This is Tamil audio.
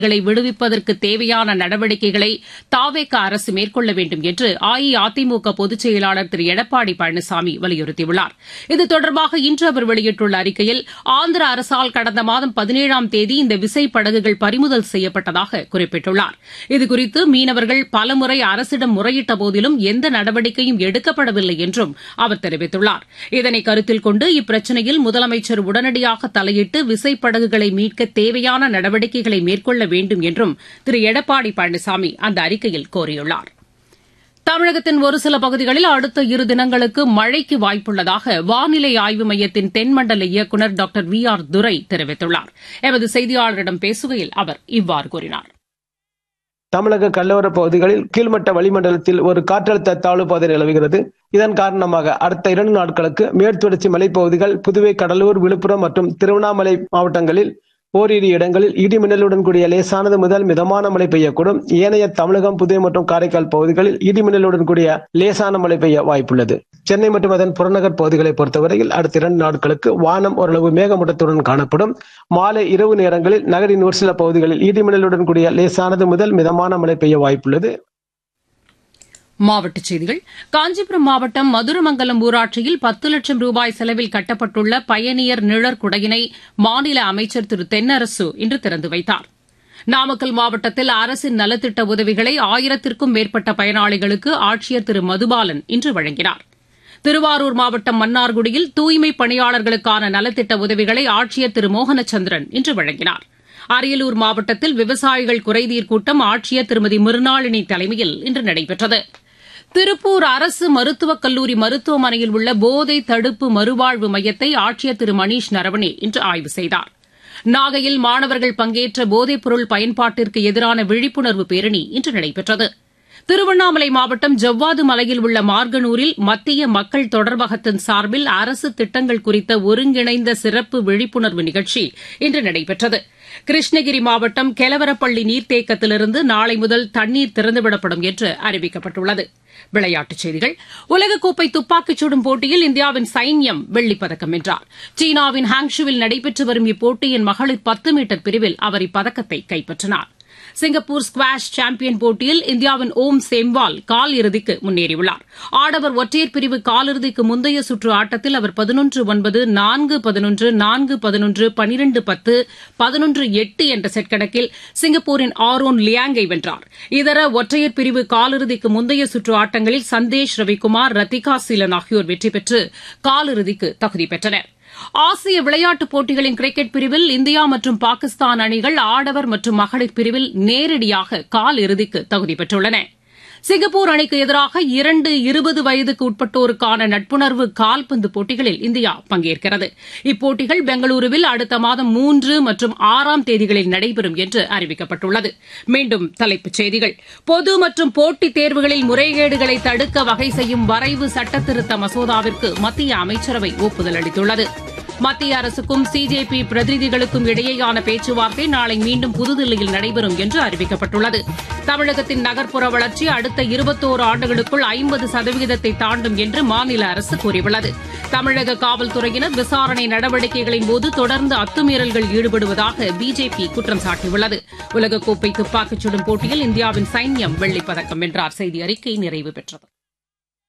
விடுவிப்பதற்கு தேவையான நடவடிக்கைகளை தாவேகா அரசு மேற்கொள்ள வேண்டும் என்று அஇஅதிமுக பொதுச் செயலாளர் திரு எடப்பாடி பழனிசாமி வலியுறுத்தியுள்ளார். இது தொடர்பாக இன்று அவர் வெளியிட்டுள்ள அறிக்கையில் ஆந்திர அரசால் கடந்த மாதம் 17ஆம் தேதி இந்த விசைப்படகுகள் பறிமுதல் செய்யப்பட்டதாக குறிப்பிட்டுள்ளார். இதுகுறித்து மீனவர்கள் பலமுறை அரசிடம் முறையிட்ட போதிலும் எந்த நடவடிக்கையும் எடுக்கப்படவில்லை என்றும் அவர் தெரிவித்துள்ளார். இதனை கருத்தில் கொண்டு இப்பிரச்சினையில் முதலமைச்சர் உடனடியாக தலையிட்டு விசைப்படகுகளை மீட்க தேவையான நடவடிக்கைகளை மேற்கொள்ள வேண்டும் என்றும் திரு எடப்பாடி பழனிசாமி அந்த அறிக்கையில் கோரியுள்ளார். தமிழகத்தின் ஒரு சில பகுதிகளில் அடுத்த 2 தினங்களுக்கு மழைக்கு வாய்ப்புள்ளதாக வானிலை ஆய்வு மையத்தின் தென்மண்டல இயக்குநர் டாக்டர் வி ஆர் துரை தெரிவித்துள்ளார். எமது செய்தியாளரிடம் பேசுகையில் அவர் இவ்வாறு கூறினார். தமிழக கடலோரப் பகுதிகளில் கீழ்மட்ட வளிமண்டலத்தில் ஒரு காற்றழுத்த தாழ்வு பாதை நிலவுகிறது. இதன் காரணமாக அடுத்த 2 நாட்களுக்கு மேற்குத்தொடர்ச்சி மலைப்பகுதிகள், புதுவை, கடலூர், விழுப்புரம் மற்றும் திருவண்ணாமலை மாவட்டங்களில் ஓரிரு இடங்களில் இடிமின்னலுடன் கூடிய லேசானது முதல் மிதமான மழை பெய்யக்கூடும். ஏனைய தமிழகம், புதுவை மற்றும் காரைக்கால் பகுதிகளில் இடிமின்னலுடன் கூடிய லேசான மழை பெய்ய வாய்ப்புள்ளது. சென்னை மற்றும் அதன் புறநகர் பகுதிகளை பொறுத்தவரையில் அடுத்த 2 நாட்களுக்கு வானம் ஓரளவு மேகமூட்டத்துடன் காணப்படும். மாலை இரவு நேரங்களில் நகரின் ஒரு சில பகுதிகளில் இடிமின்னலுடன் கூடிய லேசானது முதல் மிதமான மழை பெய்ய வாய்ப்புள்ளது. மாவட்டச் செய்திகள். காஞ்சிபுரம் மாவட்டம் மதுரமங்கலம் ஊராட்சியில் 10 லட்சம் ரூபாய் செலவில் கட்டப்பட்டுள்ள பயணியர் நிழற்குடையினை மாநில அமைச்சர் திரு தென்னரசு இன்று திறந்து வைத்தார். நாமக்கல் மாவட்டத்தில் அரசின் நலத்திட்ட உதவிகளை 1000த்திற்கும் மேற்பட்ட பயனாளிகளுக்கு ஆட்சியர் திரு மதுபாலன் இன்று வழங்கினார். திருவாரூர் மாவட்டம் மன்னார்குடியில் தூய்மைப் பணியாளர்களுக்கான நலத்திட்ட உதவிகளை ஆட்சியர் திரு மோகனச்சந்திரன் இன்று வழங்கினார். அரியலூர் மாவட்டத்தில் விவசாயிகள் குறைதீர் கூட்டம் ஆட்சியர் திருமதி மிருணாளினி தலைமையில் இன்று நடைபெற்றது. திருப்பூர் அரசு மருத்துவக் கல்லூரி மருத்துவமனையில் உள்ள போதை தடுப்பு மறுவாழ்வு மையத்தை ஆட்சியர் திரு மணீஷ் நரவணே இன்று ஆய்வு செய்தார். நாகையில் மாணவர்கள் பங்கேற்ற போதைப்பொருள் பயன்பாட்டிற்கு எதிரான விழிப்புணர்வு பேரணி இன்று நடைபெற்றது. திருவண்ணாமலை மாவட்டம் ஜவ்வாது மலையில் உள்ள மார்கனூரில் மத்திய மக்கள் தொடர்பகத்தின் சார்பில் அரசு திட்டங்கள் குறித்த ஒருங்கிணைந்த சிறப்பு விழிப்புணர்வு நிகழ்ச்சி இன்று நடைபெற்றது. கிருஷ்ணகிரி மாவட்டம் கெலவரப்பள்ளி நீர்த்தேக்கத்திலிருந்து நாளை முதல் தண்ணீர் திறந்துவிடப்படும் என்று அறிவிக்கப்பட்டுள்ளது. விளையாட்டுச் செய்திகள். உலகக்கோப்பை துப்பாக்கிச் சுடும் போட்டியில் இந்தியாவின் சைன்யம் வெள்ளிப்பதக்கம் வென்றார். சீனாவின் ஹாங்ஷுவில் நடைபெற்று வரும் இப்போட்டியின் மகளிர் 10 மீட்டர் பிரிவில் அவர் இப்பதக்கத்தை கைப்பற்றினார். சிங்கப்பூர் ஸ்குவாஷ் சாம்பியன் போட்டியில் இந்தியாவின் ஓம் சேம்வால் கால் இறுதிக்கு முன்னேறியுள்ளார். ஆடவர் ஒற்றையர் பிரிவு காலிறுதிக்கு முந்தைய சுற்று ஆட்டத்தில் அவர் 11-9, 4-11, 4-11, 12-10, 11-8 என்ற செட் கணக்கில் சிங்கப்பூரின் ஆரோன் லியாங்கை வென்றார். இதர ஒற்றையர் பிரிவு காலிறுதிக்கு முந்தைய சுற்று ஆட்டங்களில் சந்தேஷ் ரவிக்குமார், ரத்திகா சீலன் ஆகியோர் வெற்றி பெற்று காலிறுதிக்கு தகுதி பெற்றனர். ஆசிய விளையாட்டுப் போட்டிகளின் கிரிக்கெட் பிரிவில் இந்தியா மற்றும் பாகிஸ்தான் அணிகள் ஆடவர் மற்றும் மகளிர் பிரிவில் நேரடியாக கால் இறுதிக்கு தகுதி பெற்றுள்ளன. சிங்கப்பூர் அணிக்கு எதிராக 2 20 வயதுக்கு உட்பட்டோருக்கான நட்புணர்வு கால்பந்து போட்டிகளில் இந்தியா பங்கேற்கிறது. இப்போட்டிகள் பெங்களூருவில் அடுத்த மாதம் 3 மற்றும் 6ஆம் தேதிகளில் நடைபெறும் என்று அறிவிக்கப்பட்டுள்ளது. மீண்டும் தலைப்புச் செய்திகள். பொது மற்றும் போட்டித் தேர்வுகளில் முறைகேடுகளை தடுக்க வகை செய்யும் வரைவு சட்டத்திருத்த மசோதாவிற்கு மத்திய அமைச்சரவை ஒப்புதல் அளித்துள்ளது. மத்திய அரசுக்கும் சிஜேபி பிரதிநிதிகளுக்கும் இடையேயான பேச்சுவார்த்தை நாளை மீண்டும் புதுதில்லியில் நடைபெறும் என்று அறிவிக்கப்பட்டுள்ளது. தமிழகத்தின் நகர்ப்புற வளர்ச்சி அடுத்த 21 ஆண்டுகளுக்குள் 50% தாண்டும் என்று மாநில அரசு கூறியுள்ளது. தமிழக காவல்துறையினர் விசாரணை நடவடிக்கைகளின் போது தொடர்ந்து அத்துமீறல்கள் ஈடுபடுவதாக பிஜேபி குற்றம் சாட்டியுள்ளது. உலகக்கோப்பை துப்பாக்கிச் சுடும் போட்டியில் இந்தியாவின் சைன்யம் வெள்ளிப்பதக்கம் வென்றார். செய்தி அறிக்கை நிறைவு பெற்றது.